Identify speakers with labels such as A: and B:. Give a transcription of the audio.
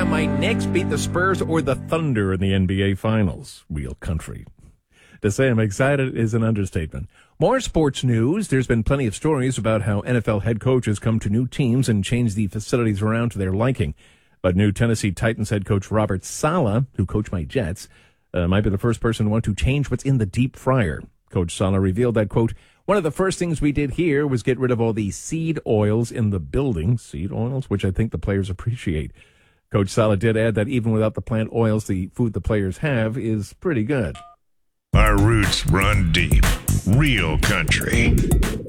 A: might next beat the Spurs or the Thunder in the NBA Finals. Real country. To say I'm excited is an understatement. More sports news. There's been plenty of stories about how NFL head coaches come to new teams and change the facilities around to their liking. But new Tennessee Titans head coach Robert Saleh, who coached my Jets, might be the first person to want to change what's in the deep fryer. Coach Saleh revealed that, quote, one of the first things we did here was get rid of all the seed oils in the building. Seed oils, which I think the players appreciate. Coach Saleh did add that even without the plant oils, the food the players have is pretty good.
B: Our roots run deep. Real country.